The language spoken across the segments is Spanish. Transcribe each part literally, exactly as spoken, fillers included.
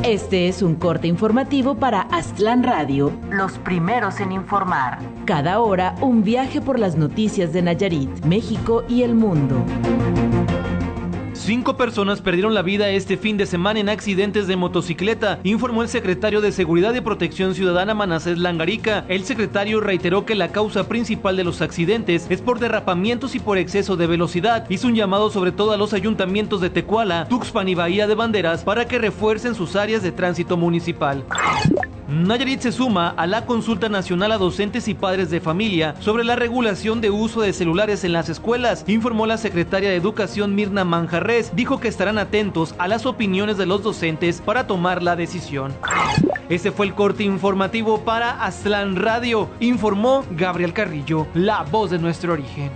Este es un corte informativo para Aztlán Radio, los primeros en informar. Cada hora, un viaje por las noticias de Nayarit, México y el mundo. Cinco personas perdieron la vida este fin de semana en accidentes de motocicleta, informó el secretario de Seguridad y Protección Ciudadana Manasés Langarica. El secretario reiteró que la causa principal de los accidentes es por derrapamientos y por exceso de velocidad. Hizo un llamado sobre todo a los ayuntamientos de Tecuala, Tuxpan y Bahía de Banderas para que refuercen sus áreas de tránsito municipal. Nayarit se suma a la consulta nacional a docentes y padres de familia sobre la regulación de uso de celulares en las escuelas, informó la secretaria de Educación Mirna Manjarres. Dijo que estarán atentos a las opiniones de los docentes para tomar la decisión. Este fue el corte informativo para Aztlán Radio, informó Gabriel Carrillo, la voz de nuestro origen.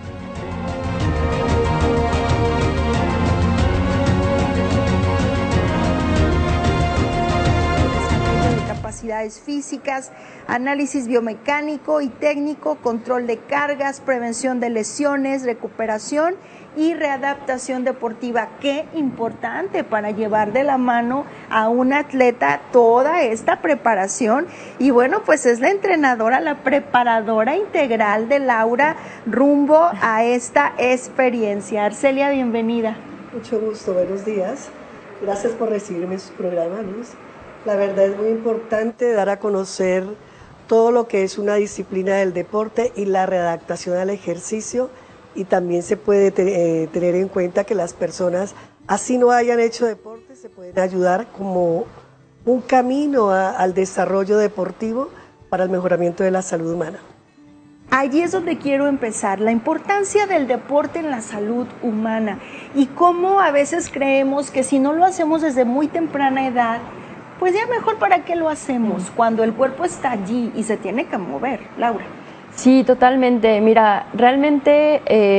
Capacidades físicas, análisis biomecánico y técnico, control de cargas, prevención de lesiones, recuperación y readaptación deportiva. Qué importante para llevar de la mano a un atleta toda esta preparación. Y bueno, pues es la entrenadora, la preparadora integral de Laura rumbo a esta experiencia. Arcelia, bienvenida. Mucho gusto, buenos días. Gracias por recibirme en su programa, Luz. La verdad es muy importante dar a conocer todo lo que es una disciplina del deporte y la readaptación al ejercicio, y también se puede te, eh, tener en cuenta que las personas, así no hayan hecho deporte, se pueden ayudar como un camino a, al desarrollo deportivo para el mejoramiento de la salud humana. Allí es donde quiero empezar, la importancia del deporte en la salud humana y cómo a veces creemos que si no lo hacemos desde muy temprana edad, pues ya mejor para qué lo hacemos cuando el cuerpo está allí y se tiene que mover, Laura. Sí, totalmente. Mira, realmente... Eh...